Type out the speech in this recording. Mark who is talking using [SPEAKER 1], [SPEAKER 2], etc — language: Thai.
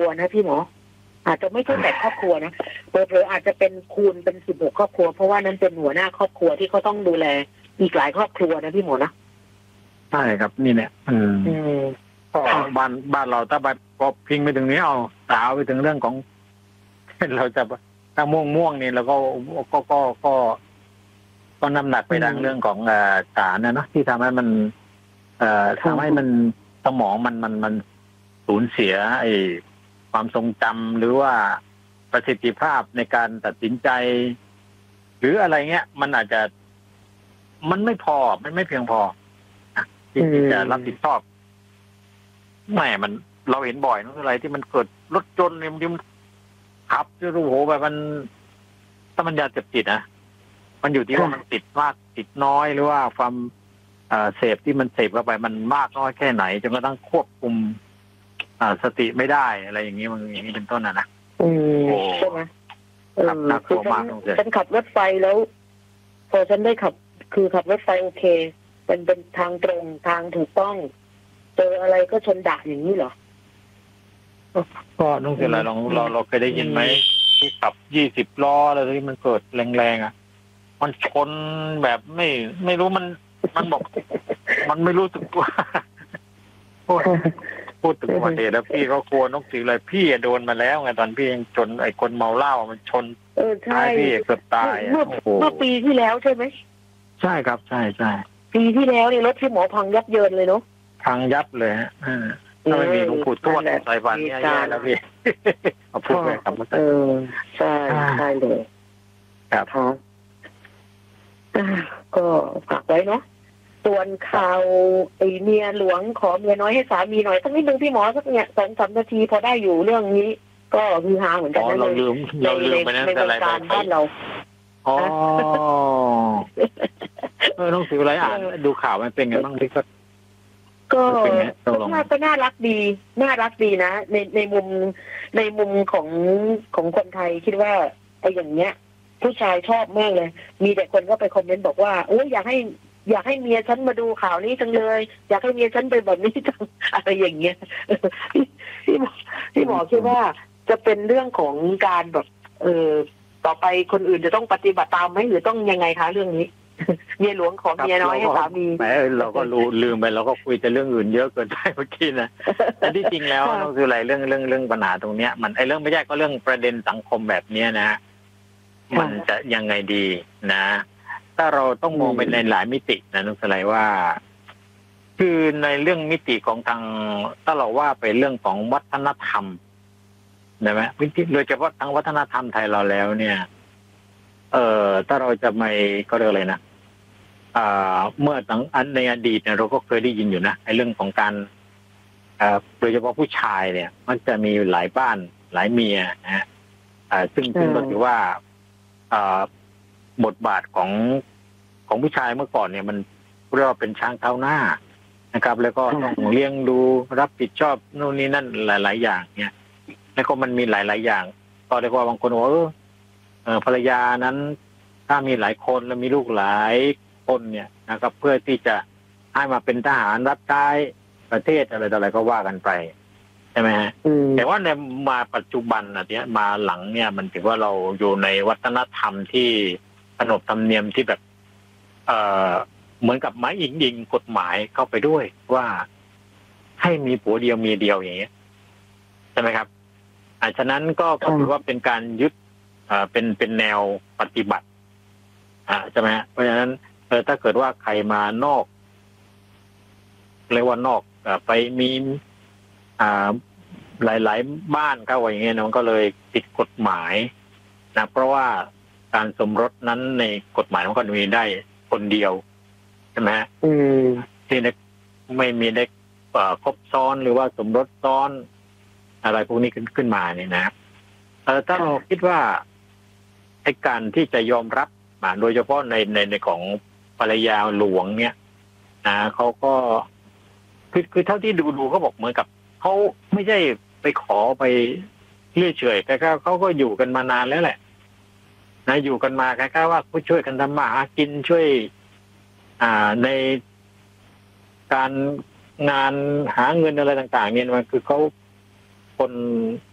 [SPEAKER 1] วนะพี่หมออาจจะไม่ใช่8 ครอบครัวนะเผลอๆอาจจะเป็นคูณเป็น16 ครอบครัวเพราะว่านั้นเป็นหัวหน้าครอบครัวที่เขาต้องดูแลอีกหลายครอบครัวนะพี่หมอนะ
[SPEAKER 2] ใช่ครับนี่เนี่ยก็บ้านเราถ้าไปพอพิงไปถึงนี้เอาสาวไปถึงเรื่องของเราจะถ้าม่วงนี่เราก็น้ำหนักไปทางเรื่องของสารนะที่ทำให้มันทำให้มันสมองมันสูญเสียไอ้ความทรงจำหรือว่าประสิทธิภาพในการตัดสินใจ หรืออะไรเงี้ยมันอาจจะมันไม่พอมันไม่เพียงพอที่จะรับผิดชอบแหมมันเราเห็นบ่อยนะอะไรที่มันเกิดรถจนเนี่ยมันขับจะรู้โหแบบมันถ้ามันยาเสพติดนะมันอยู่ที่ว่ามันติดมากติดน้อยหรือว่าความเสพที่มันเสพเข้าไปมันมากน้อยแค่ไหนจนกระทั่งควบคุมสติไม่ได้อะไรอย่างนี้มันอย่างนี้เป็นต้นนะ
[SPEAKER 1] ใช่ไหม
[SPEAKER 2] น่ากลัวมาก
[SPEAKER 1] ฉันขับรถไฟแล้วพอฉันได้ขับรถไฟโอเคเป็นทางตรงทางถูกต้องเจออะไรก็ชนด่าอย่างนี้เหรอ
[SPEAKER 2] ก็นุ่งเสียอะไรเราเคยได้ยินไหมที่ขับ20 ล้ออะไรที่มันเกิดแรงๆอ่ะมันชนแบบไม่รู้มันบอกมันไม่รู้สึกตัวพูดถึงอุบัติเหตุแล้วพี่ก็กลัวนกสีอะไรพี่โดนมาแล้วไงตอนพี่ยังชนไอ้คนเมาเหล้ามันชน
[SPEAKER 1] ใช่
[SPEAKER 2] พี่เกือบตาย
[SPEAKER 1] เมื่อปีที่แล้วใช่ไหม
[SPEAKER 2] ใช่ครับใช่
[SPEAKER 1] ปีที่แล้วนี่รถที่หมอพังยับเยินเลยเนาะ
[SPEAKER 2] พังยับเลยฮะถ้าไม่มีหลวงปู่ทวดใส่ฟันเนี่ยแย่แล้วพี่เอาพูดไปครับ
[SPEAKER 1] ใช่เลย
[SPEAKER 2] ครับ
[SPEAKER 1] ก็ฝากไว้เนาะส่วนข่าวไอเมียหลวงขอเมียน้อยให้สามีหน่อยสักนิดนึงพี่หมอสักเนี่ย2-3 นาทีพอได้อยู่เรื่องนี้ก็ฮือฮาเหมือนกันนะ
[SPEAKER 2] เราลืมไปนั่นอะไร
[SPEAKER 1] ไปบ้านเรา
[SPEAKER 2] ต้องสื่ออะไรอ่านดูข่าวมันเป็นไงบ้างพี่
[SPEAKER 1] ก็น่ารักดีนะในมุมของคนไทยคิดว่าไอ้อย่างเงี้ยผู้ชายชอบมากเลยมีแต่คนก็ไปคอมเมนต์บอกว่าโอ้ยอยากให้เมียฉันมาดูข่าวนี้จังเลยอยากให้เมียฉันเป็นแบบนี้จังอะไรอย่างเงี้ยพี่หมอคิดว่าจะเป็นเรื่องของการแบบต่อไปคนอื่นจะต้องปฏิบัติตามไหมหรือต้องยังไงคะเรื่องนี้เมียหลวงขอเมียน้อยให้สามี
[SPEAKER 2] แหมเราก็ลืมไปเราก็คุยแต่เรื่องอื่นเยอะเกินไปเมื่อกี้นะแต่ที่จริงแล้วก็คืออะไรเรื่องปัญหาตรงเนี้ยมันไอ้เรื่องไม่ใช่ก็เรื่องประเด็นสังคมแบบเนี้ยนะมันจะยังไงดีนะถ้าเราต้องมองไปในหลายมิตินะนุสไลว่าคือในเรื่องมิติของทางถ้าเราว่าไปเรื่องของวัฒนธรรมได้ไหมโดยเฉพาะทางวัฒนธรรมไทยเราแล้วเนี่ยถ้าเราจะไม่ก็เรียกอะไรนะเมื่อในอดีตเนี่ยเราก็เคยได้ยินอยู่นะไอ้เรื่องของการโดยเฉพาะผู้ชายเนี่ยมันจะมีหลายบ้านหลายเมียนะซึ่งก็ถือว่าบทบาทของผู้ชายเมื่อก่อนเนี่ยมันเรียกว่าเป็นช้างเท้าหน้านะครับแล้วก็ต้องเลี้ยงดูรับผิดชอบนู่นนี่นั่นหลายๆอย่างเนี่ยแล้วก็มันมีหลายๆอย่างก็เรียกว่าบางคนว่าภรรยานั้นถ้ามีหลายคนแล้วมีลูกหลายคนเนี่ยนะครับเพื่อที่จะให้มาเป็นทหารรับใช้ประเทศอะไรก็ว่ากันไปใช่ไหมฮะแต่ว่าในมาปัจจุบันเนี่ยมาหลังเนี่ยมันถือว่าเราอยู่ในวัฒนธรรมที่ขนบธรรมเนียมที่แบบเหมือนกับไม้ยิงกฎหมายเข้าไปด้วยว่าให้มีผัวเดียวเมียเดียวอย่างเงี้ยใช่ไหมครับฉะนั้นก็ถือว่าเป็นการยึดเป็นแนวปฏิบัติใช่ไหมเพราะฉะนั้นถ้าเกิดว่าใครมานอกเรียกว่านอกไปมีหลายๆบ้านเข้าอย่างเงี้ยมันก็เลยผิดกฎหมายนะเพราะว่าการสมรสนั้นในกฎหมายมันก็มีได้คนเดียวใช่ไหมที่ไม่มีได้ครบซ้อนหรือว่าสมรสซ้อนอะไรพวกนี้ขึ้นมาเนี่ยนะถ้าเราคิดว่าไอ้การที่จะยอมรับโดยเฉพาะในของภรรยาหลวงเนี่ยเขาก็คือเท่าที่ดูเขาบอกเหมือนกับเขาไม่ใช่ไปขอไปเรื่อยเฉยแต่เขาก็อยู่กันมานานแล้วแหละนะอยู่กันมาแค่ว่าช่วยกันทำมาหากินช่วยในการงานหาเงินอะไรต่างๆเนี่ยมันคือเขาคน